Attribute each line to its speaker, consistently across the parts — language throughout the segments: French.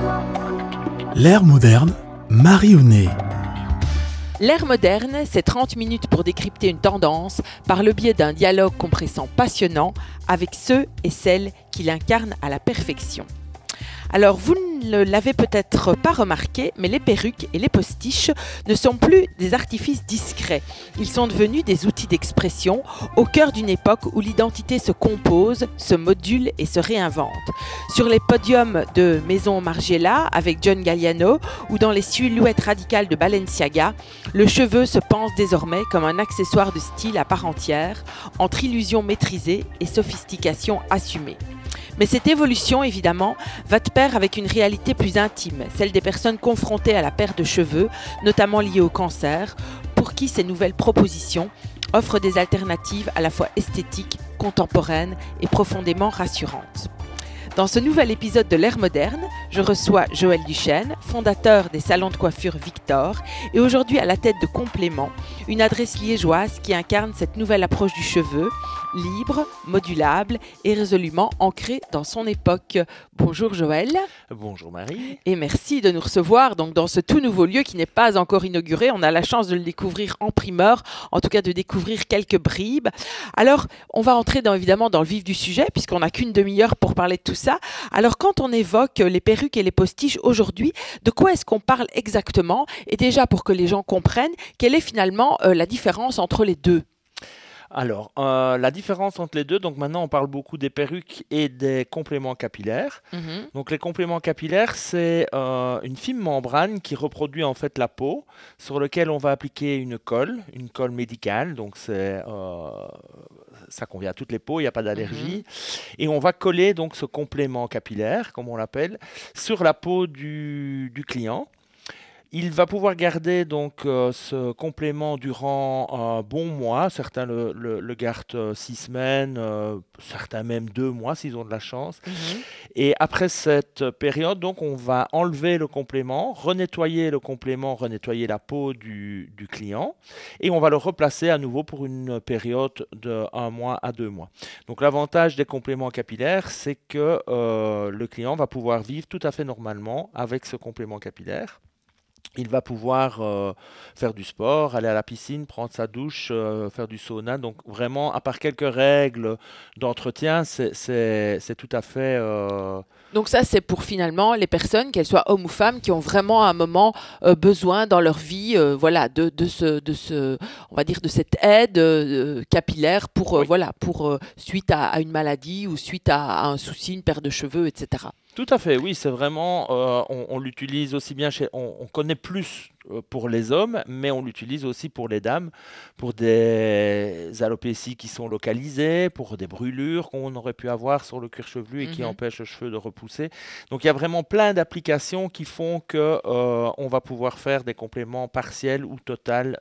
Speaker 1: L'ère moderne, Marie Hounet.
Speaker 2: L'ère moderne, c'est 30 minutes pour décrypter une tendance par le biais d'un dialogue compressant passionnant avec ceux et celles qui l'incarnent à la perfection. Alors, vous ne l'avez peut-être pas remarqué, mais les perruques et les postiches ne sont plus des artifices discrets. Ils sont devenus des outils d'expression au cœur d'une époque où l'identité se compose, se module et se réinvente. Sur les podiums de Maison Margiela avec John Galliano ou dans les silhouettes radicales de Balenciaga, le cheveu se pense désormais comme un accessoire de style à part entière, entre illusion maîtrisée et sophistication assumée. Mais cette évolution, évidemment, va de pair avec une réalité plus intime, celle des personnes confrontées à la perte de cheveux, notamment liée au cancer, pour qui ces nouvelles propositions offrent des alternatives à la fois esthétiques, contemporaines et profondément rassurantes. Dans ce nouvel épisode de l'ère moderne, je reçois Joël Duchesne, fondateur des salons de coiffure Victor et aujourd'hui à la tête de Complément, une adresse liégeoise qui incarne cette nouvelle approche du cheveu, libre, modulable et résolument ancrée dans son époque. Bonjour Joël.
Speaker 3: Bonjour Marie.
Speaker 2: Et merci de nous recevoir donc dans ce tout nouveau lieu qui n'est pas encore inauguré. On a la chance de le découvrir en primeur, en tout cas de découvrir quelques bribes. Alors, on va entrer évidemment dans le vif du sujet puisqu'on n'a qu'une demi-heure pour parler de tout ça. Alors, quand on évoque les perruques et les postiches aujourd'hui, de quoi est-ce qu'on parle exactement? Et déjà, pour que les gens comprennent, quelle est finalement la différence entre les deux?
Speaker 3: Alors, la différence entre les deux, donc maintenant on parle beaucoup des perruques et des compléments capillaires. Donc les compléments capillaires, c'est une fine membrane qui reproduit en fait la peau, sur laquelle on va appliquer une colle médicale. Donc ça convient à toutes les peaux, il n'y a pas d'allergie. Et on va coller donc ce complément capillaire, comme on l'appelle, sur la peau du client. Il va pouvoir garder donc ce complément durant un bon mois. Certains le gardent 6 semaines, certains même 2 mois s'ils ont de la chance. Et après cette période, donc, on va enlever le complément, renettoyer la peau du client et on va le replacer à nouveau pour une période de 1 mois à 2 mois. Donc l'avantage des compléments capillaires, c'est que le client va pouvoir vivre tout à fait normalement avec ce complément capillaire. Il va pouvoir faire du sport, aller à la piscine, prendre sa douche, faire du sauna. Donc vraiment, à part quelques règles d'entretien, c'est tout à fait...
Speaker 2: Donc ça, c'est pour finalement les personnes, qu'elles soient hommes ou femmes, qui ont vraiment à un moment besoin dans leur vie, voilà, on va dire de cette aide capillaire pour,
Speaker 3: Oui.
Speaker 2: Suite à une maladie ou suite à un souci, une perte de cheveux, etc.
Speaker 3: Tout à fait, oui, c'est vraiment, on l'utilise aussi bien on connaît plus pour les hommes, mais on l'utilise aussi pour les dames, pour des alopécies qui sont localisées, pour des brûlures qu'on aurait pu avoir sur le cuir chevelu et qui empêchent le cheveu de repousser. Donc il y a vraiment plein d'applications qui font que on va pouvoir faire des compléments partiels ou totals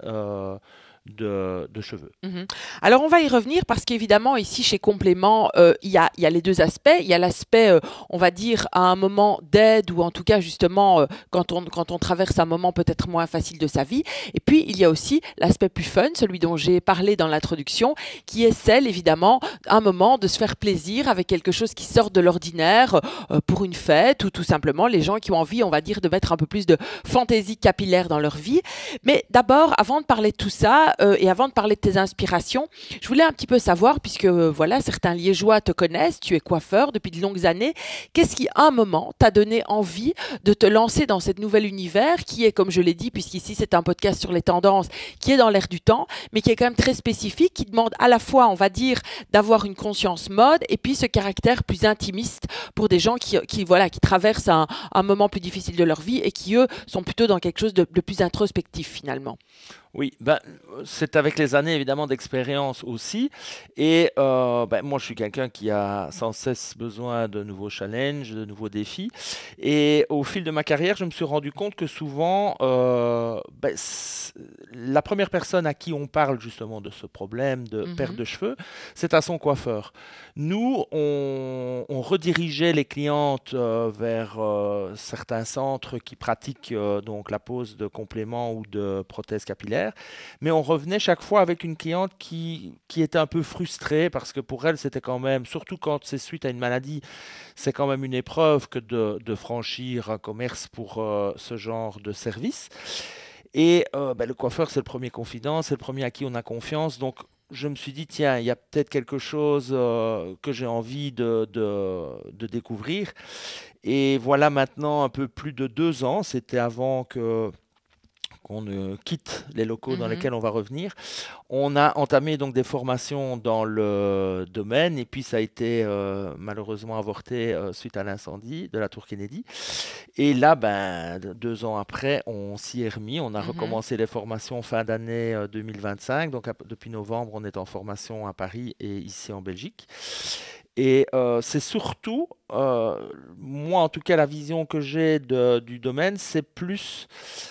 Speaker 3: de cheveux.
Speaker 2: Alors on va y revenir parce qu'évidemment ici chez Complément il y a les deux aspects. Il y a l'aspect on va dire à un moment d'aide ou en tout cas justement quand on traverse un moment peut-être moins facile de sa vie. Et puis il y a aussi l'aspect plus fun, celui dont j'ai parlé dans l'introduction, qui est celle évidemment un moment de se faire plaisir avec quelque chose qui sort de l'ordinaire pour une fête ou tout simplement les gens qui ont envie on va dire de mettre un peu plus de fantaisie capillaire dans leur vie. Mais d'abord avant de parler de tout ça et avant de parler de tes inspirations, je voulais un petit peu savoir, puisque voilà, certains Liégeois te connaissent, tu es coiffeur depuis de longues années, qu'est-ce qui, à un moment, t'a donné envie de te lancer dans cet nouvel univers qui est, comme je l'ai dit, puisqu'ici c'est un podcast sur les tendances, qui est dans l'air du temps, mais qui est quand même très spécifique, qui demande à la fois, on va dire, d'avoir une conscience mode et puis ce caractère plus intimiste pour des gens qui traversent un moment plus difficile de leur vie et qui, eux, sont plutôt dans quelque chose de plus introspectif finalement.
Speaker 3: Oui, c'est avec les années évidemment d'expérience aussi. Et moi, je suis quelqu'un qui a sans cesse besoin de nouveaux challenges, de nouveaux défis. Et au fil de ma carrière, je me suis rendu compte que souvent, la première personne à qui on parle justement de ce problème de perte de cheveux, c'est à son coiffeur. Nous, on redirigeait les clientes vers certains centres qui pratiquent donc la pose de compléments ou de prothèses capillaires. capillaire. Mais on revenait chaque fois avec une cliente qui était un peu frustrée parce que pour elle, c'était quand même, surtout quand c'est suite à une maladie, c'est quand même une épreuve que de franchir un commerce pour ce genre de service. Et le coiffeur, c'est le premier confident, c'est le premier à qui on a confiance. Donc, je me suis dit, tiens, il y a peut-être quelque chose que j'ai envie de découvrir. Et voilà maintenant un peu plus de 2 ans, c'était avant qu'on ne quitte les locaux dans
Speaker 2: Mhm.
Speaker 3: lesquels on va revenir. On a entamé donc des formations dans le domaine et puis ça a été malheureusement avorté suite à l'incendie de la Tour Kennedy. Et là, 2 ans après, on s'y est remis. On a
Speaker 2: Mhm.
Speaker 3: recommencé les formations fin d'année 2025. Donc depuis novembre, on est en formation à Paris et ici en Belgique. Et c'est surtout, moi en tout cas, la vision que j'ai du domaine, c'est plus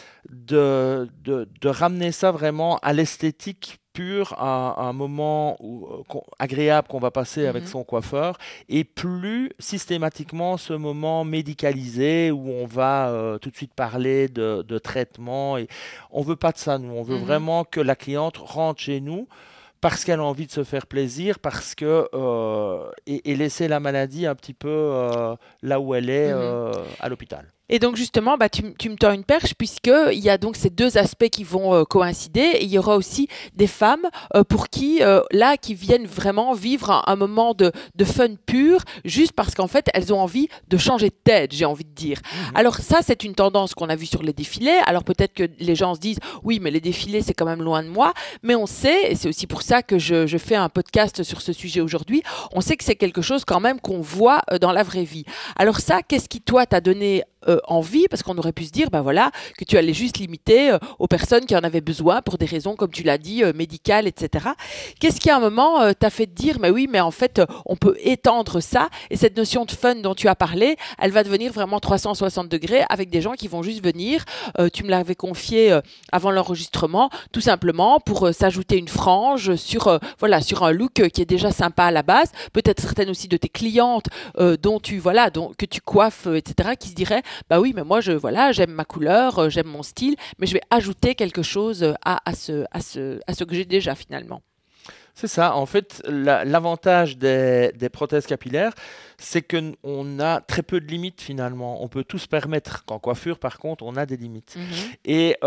Speaker 3: de ramener ça vraiment à l'esthétique pure, à un moment agréable qu'on va passer avec
Speaker 2: Mhm.
Speaker 3: son coiffeur, et plus systématiquement ce moment médicalisé où on va tout de suite parler de traitement. Et on veut pas de ça, nous. On veut
Speaker 2: Mhm.
Speaker 3: vraiment que la cliente rentre chez nous parce qu'elle a envie de se faire plaisir, parce que et laisser la maladie un petit peu là où elle est
Speaker 2: Mhm.
Speaker 3: à l'hôpital.
Speaker 2: Et donc justement, tu me tends une perche puisqu'il y a donc ces deux aspects qui vont coïncider. Et il y aura aussi des femmes pour qui, là, qui viennent vraiment vivre un moment de fun pur, juste parce qu'en fait, elles ont envie de changer de tête, j'ai envie de dire.
Speaker 3: Mhm.
Speaker 2: Alors ça, c'est une tendance qu'on a vue sur les défilés. Alors peut-être que les gens se disent, oui, mais les défilés, c'est quand même loin de moi. Mais on sait, et c'est aussi pour ça que je fais un podcast sur ce sujet aujourd'hui, on sait que c'est quelque chose quand même qu'on voit dans la vraie vie. Alors ça, qu'est-ce qui, toi, t'a donné envie, parce qu'on aurait pu se dire, ben voilà, que tu allais juste limiter aux personnes qui en avaient besoin pour des raisons, comme tu l'as dit, médicales, etc. Qu'est-ce qui, à un moment, t'a fait te dire, mais oui, mais en fait, on peut étendre ça, et cette notion de fun dont tu as parlé, elle va devenir vraiment 360 degrés avec des gens qui vont juste venir, tu me l'avais confié avant l'enregistrement, tout simplement pour s'ajouter une frange sur, voilà, sur un look qui est déjà sympa à la base, peut-être certaines aussi de tes clientes que tu coiffes, etc., qui se diraient, bah oui, mais moi, voilà, j'aime ma couleur, j'aime mon style, mais je vais ajouter quelque chose à ce que j'ai déjà finalement.
Speaker 3: C'est ça. En fait, l'avantage des prothèses capillaires, c'est qu'on a très peu de limites finalement. On peut tout se permettre. Qu'en coiffure, par contre, on a des limites.
Speaker 2: Mhm,
Speaker 3: Et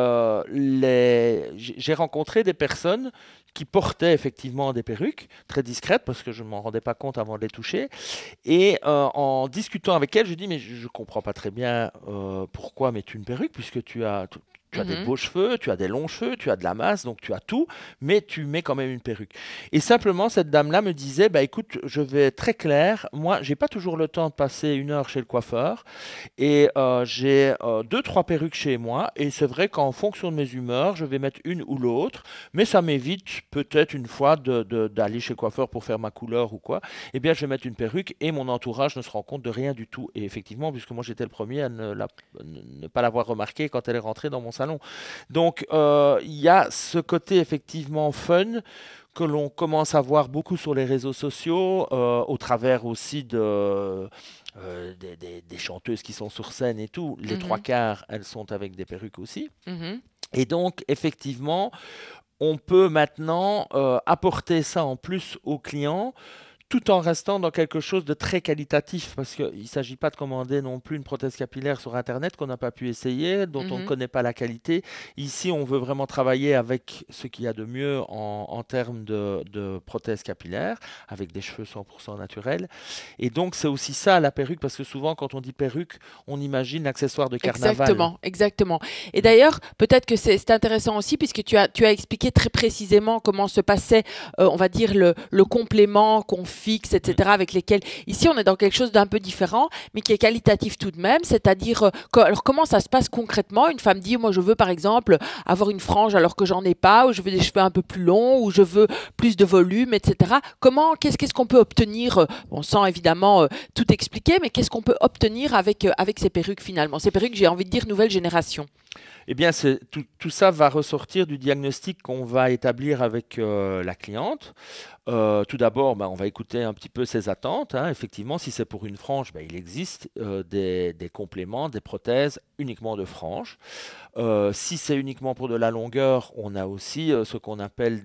Speaker 3: j'ai rencontré des personnes qui portaient effectivement des perruques très discrètes parce que je ne m'en rendais pas compte avant de les toucher. Et en discutant avec elles, je dis, mais je ne comprends pas très bien pourquoi mets-tu une perruque puisque tu as des
Speaker 2: mhm,
Speaker 3: beaux cheveux, tu as des longs cheveux, tu as de la masse, donc tu as tout, mais tu mets quand même une perruque. Et simplement, cette dame-là me disait, bah écoute, je vais être très clair, moi, j'ai pas toujours le temps de passer 1 heure chez le coiffeur, et j'ai 2, 3 perruques chez moi, et c'est vrai qu'en fonction de mes humeurs, je vais mettre une ou l'autre, mais ça m'évite peut-être une fois d'aller chez le coiffeur pour faire ma couleur ou quoi. Eh bien, je vais mettre une perruque et mon entourage ne se rend compte de rien du tout. Et effectivement, puisque moi j'étais le premier à ne pas l'avoir remarqué quand elle est rentrée dans mon salon. Donc, il y a ce côté effectivement fun que l'on commence à voir beaucoup sur les réseaux sociaux, au travers aussi des chanteuses qui sont sur scène et tout. Les trois
Speaker 2: mhm,
Speaker 3: quarts, elles sont avec des perruques aussi.
Speaker 2: mhm.
Speaker 3: Et donc, effectivement, on peut maintenant apporter ça en plus aux clients tout en restant dans quelque chose de très qualitatif, parce qu'il ne s'agit pas de commander non plus une prothèse capillaire sur Internet qu'on n'a pas pu essayer, dont on ne
Speaker 2: Mhm.
Speaker 3: connaît pas la qualité. Ici, on veut vraiment travailler avec ce qu'il y a de mieux en termes de prothèse capillaire, avec des cheveux 100% naturels. Et donc, c'est aussi ça la perruque, parce que souvent, quand on dit perruque, on imagine l'accessoire de carnaval.
Speaker 2: Exactement, exactement. Et d'ailleurs, peut-être que c'est intéressant aussi, puisque tu as expliqué très précisément comment se passait, on va dire, le complément qu'on fixe,
Speaker 3: Mm.
Speaker 2: etc., avec lesquels, ici, on est dans quelque chose d'un peu différent, mais qui est qualitatif tout de même, c'est-à-dire, alors comment ça se passe concrètement? Une femme dit, moi, je veux, par exemple, avoir une frange alors que j'en ai pas, ou je veux des cheveux un peu plus longs, ou je veux plus de volume, etc. Qu'est-ce qu'on peut obtenir, bon, sans évidemment tout expliquer, mais qu'est-ce qu'on peut obtenir avec ces perruques finalement? Ces perruques, j'ai envie de dire nouvelle génération.
Speaker 3: Eh bien, tout ça va ressortir du diagnostic qu'on va établir avec la cliente. Tout d'abord, on va écouter écouter un petit peu ses attentes, hein. Effectivement, si c'est pour une frange, ben, il existe des compléments, des prothèses uniquement de frange. Si c'est uniquement pour de la longueur, on a aussi ce qu'on appelle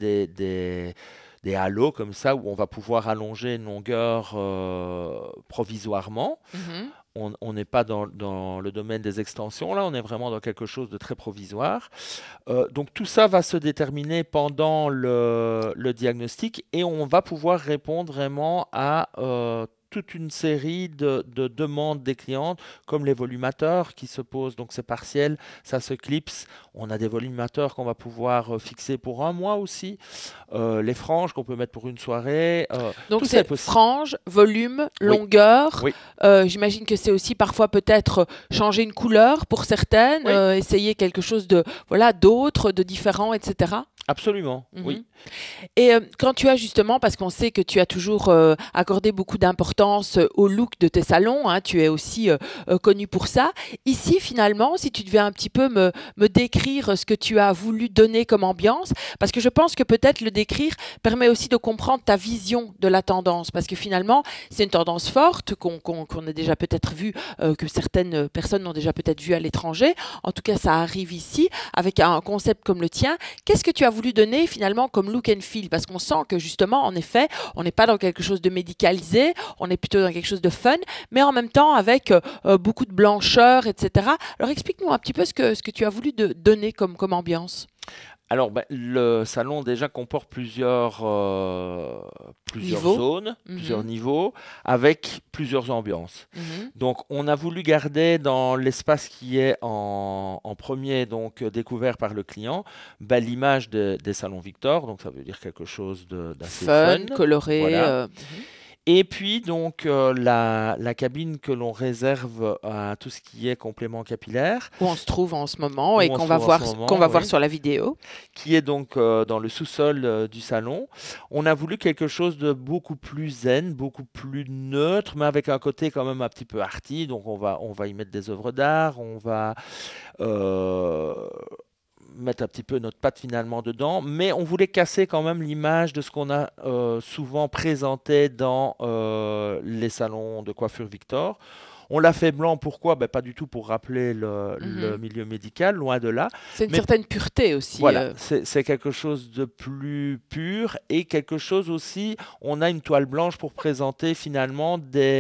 Speaker 3: des halos comme ça, où on va pouvoir allonger une longueur provisoirement.
Speaker 2: Mhm.
Speaker 3: On n'est pas dans le domaine des extensions, là, on est vraiment dans quelque chose de très provisoire. Donc tout ça va se déterminer pendant le diagnostic et on va pouvoir répondre vraiment à toute une série de demandes des clientes, comme les volumateurs qui se posent, donc c'est partiel, ça se clipse. On a des volumateurs qu'on va pouvoir fixer pour un mois aussi, les franges qu'on peut mettre pour une soirée,
Speaker 2: Donc
Speaker 3: tout ça est
Speaker 2: c'est
Speaker 3: possible.
Speaker 2: frange, volume,
Speaker 3: Oui,
Speaker 2: longueur.
Speaker 3: oui,
Speaker 2: J'imagine que c'est aussi parfois peut-être changer une couleur pour certaines,
Speaker 3: oui,
Speaker 2: essayer quelque chose de voilà d'autre, de différent, etc.
Speaker 3: absolument, oui.
Speaker 2: Mhm. Et quand tu as justement, parce qu'on sait que tu as toujours accordé beaucoup d'importance au look de tes salons, hein, tu es aussi connu pour ça. Ici, finalement, si tu devais un petit peu me décrire ce que tu as voulu donner comme ambiance, parce que je pense que peut-être le décrire permet aussi de comprendre ta vision de la tendance, parce que finalement, c'est une tendance forte qu'on a déjà peut-être vu, que certaines personnes ont déjà peut-être vu à l'étranger. En tout cas, ça arrive ici avec un concept comme le tien. Qu'est-ce que tu as voulu donner finalement comme look and feel? Parce qu'on sent que justement, en effet, on n'est pas dans quelque chose de médicalisé, on est plutôt dans quelque chose de fun, mais en même temps avec beaucoup de blancheur, etc. Alors explique-nous un petit peu ce que tu as voulu donner comme ambiance.
Speaker 3: Alors, ben, le salon déjà comporte plusieurs
Speaker 2: Niveau.
Speaker 3: zones, plusieurs
Speaker 2: Mhm,
Speaker 3: niveaux, avec plusieurs ambiances.
Speaker 2: mhm.
Speaker 3: Donc, on a voulu garder dans l'espace qui est en premier, donc découvert par le client, ben, l'image des salons Victor. Donc, ça veut dire quelque chose d'assez fun.
Speaker 2: Fun, coloré.
Speaker 3: Voilà. Et puis, donc, la cabine que l'on réserve à tout ce qui est complément capillaire,
Speaker 2: Où on se trouve en ce moment et
Speaker 3: où on se trouve en ce
Speaker 2: qu'on
Speaker 3: moment,
Speaker 2: va voir
Speaker 3: oui,
Speaker 2: sur la vidéo.
Speaker 3: qui est donc dans le sous-sol du salon. On a voulu quelque chose de beaucoup plus zen, beaucoup plus neutre, mais avec un côté quand même un petit peu arty. Donc on va y mettre des œuvres d'art, on va euh, mettre un petit peu notre patte finalement dedans, mais on voulait casser quand même l'image de ce qu'on a souvent présenté dans les salons de coiffure Victor. On l'a fait blanc, pourquoi? Ben, pas du tout pour rappeler le
Speaker 2: Mhm.
Speaker 3: milieu médical, loin de là.
Speaker 2: C'est une
Speaker 3: Mais
Speaker 2: certaine pureté aussi.
Speaker 3: voilà, c'est quelque chose de plus pur et quelque chose aussi, on a une toile blanche pour présenter finalement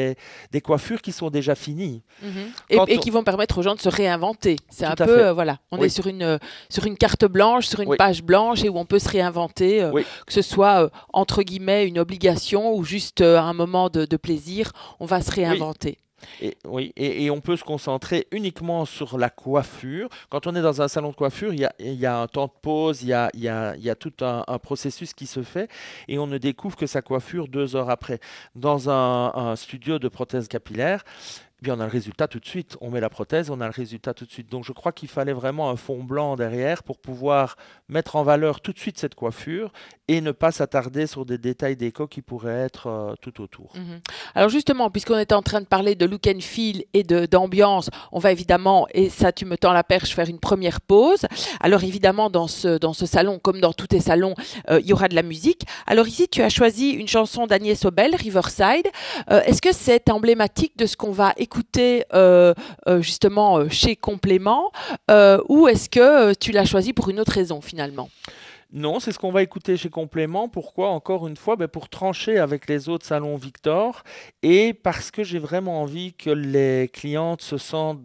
Speaker 3: des coiffures qui sont déjà finies.
Speaker 2: Mhm.
Speaker 3: Quand
Speaker 2: Et
Speaker 3: on-
Speaker 2: qui vont permettre aux gens de se réinventer. C'est
Speaker 3: Tout
Speaker 2: un
Speaker 3: à
Speaker 2: peu,
Speaker 3: fait.
Speaker 2: voilà, on est
Speaker 3: Oui,
Speaker 2: sur une carte blanche, sur une
Speaker 3: oui,
Speaker 2: page blanche et où on peut se réinventer,
Speaker 3: oui.
Speaker 2: que ce soit entre guillemets une obligation ou juste un moment de plaisir, on va se
Speaker 3: Oui,
Speaker 2: réinventer.
Speaker 3: oui, et on peut se concentrer uniquement sur la coiffure. Quand on est dans un salon de coiffure, il y a un temps de pause, il y a tout un processus qui se fait et on ne découvre que sa coiffure 2 heures après. Dans un studio de prothèse capillaire, eh bien, on a le résultat tout de suite. On met la prothèse, on a le résultat tout de suite. Donc je crois qu'il fallait vraiment un fond blanc derrière pour pouvoir mettre en valeur tout de suite cette coiffure et ne pas s'attarder sur des détails déco qui pourraient être tout autour.
Speaker 2: Mhm. Alors justement, puisqu'on est en train de parler de look and feel et d'ambiance, on va évidemment, et ça tu me tends la perche, faire une première pause. Alors évidemment, dans ce salon, comme dans tous tes salons, il y aura de la musique. Alors ici, tu as choisi une chanson d'Agnès Obel, Riverside. Est-ce que c'est emblématique de ce qu'on va écouter justement chez Complément, ou est-ce que tu l'as choisi pour une autre raison finalement?
Speaker 3: Non, c'est ce qu'on va écouter chez Complément. Pourquoi? Encore une fois, ben, pour trancher avec les autres salons Victor et parce que j'ai vraiment envie que les clientes se sentent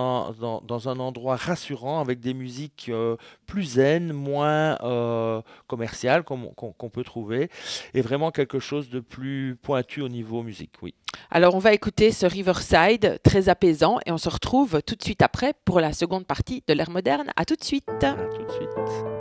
Speaker 3: dans un endroit rassurant avec des musiques plus zen, moins commerciales qu'on peut trouver et vraiment quelque chose de plus pointu au niveau musique, oui.
Speaker 2: Alors on va écouter ce Riverside très apaisant et on se retrouve tout de suite après pour la seconde partie de l'ère moderne. À tout de suite.
Speaker 3: À tout de suite.